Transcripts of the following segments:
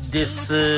です。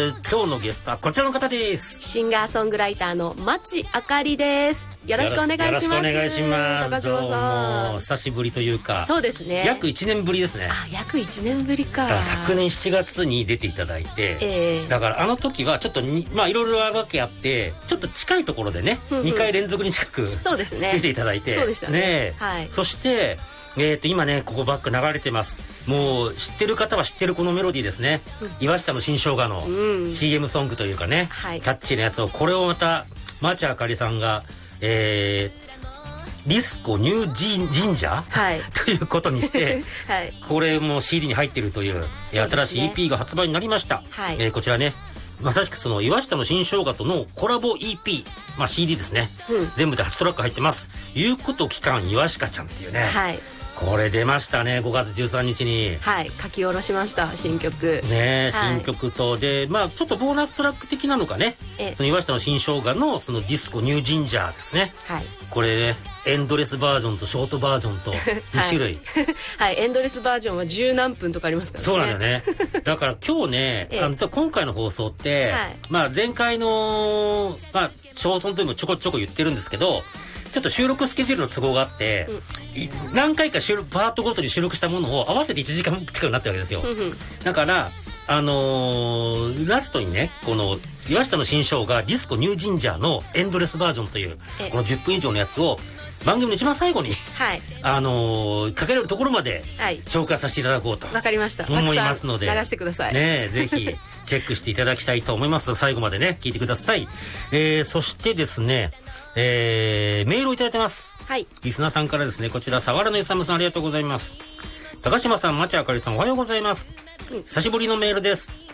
今日のゲストはこちらの方です。 シンガーソングライターの町あかりです。よろしくお願いします。 よろしくお願いします。 高島さん。 どうも久しぶりというか、 そうですね。 約1年ぶりですね。 約1年ぶりか。 だから昨年7月に出ていただいて、だからあの時はちょっとまあいろいろわけあってちょっと近いところでね、2回連続に近くそうですね。 出ていただいて、 そうでしたね。 はい。そして今ねここバック流れてます。もう知ってる方は知ってるこのメロディーですね、岩下の新生姜の CM ソングというかね、キャッチーなやつを、これをまた町あかりさんがディスコニュージンジャー、ということにして、これも CD に入ってるという新しい EP が発売になりました。こちらね、まさしくその岩下の新生姜とのコラボ EP、まあ CD ですね、全部で8トラック入ってます。いうこと期間岩下ちゃんっていうね、これ出ましたね、5月13日に。 書き下ろしました、新曲。 ね、新曲と、で、まあちょっとボーナストラック的なのかね、その岩下の新生姜のそのディスコニュージンジャーですね。これね、エンドレスバージョンとショートバージョンと2種類。 エンドレスバージョンは10何分とかありますからね。 そうなんだよね。だから今日ね、今回の放送って、まあ前回の、まあ、詳細というのもちょこちょこ言ってるんですけど、ちょっと収録スケジュールの都合があって、何回かパートごとに収録したものを合わせて1時間近くになってるわけですよ。だから、ラストにね、この岩下の新生姜ディスコニュージンジャーのエンドレスバージョンというこの10分以上のやつを番組の一番最後に、かけれるところまで紹介させていただこうと思いますので、 流してくださいね。ぜひチェックしていただきたいと思います。最後までね聞いてください。そしてですね、メールをいただいてます。リスナーさんからですね、こちら佐原のゆさむさん、ありがとうございます。高島さん、町あかりさん、おはようございます。久しぶりのメールです。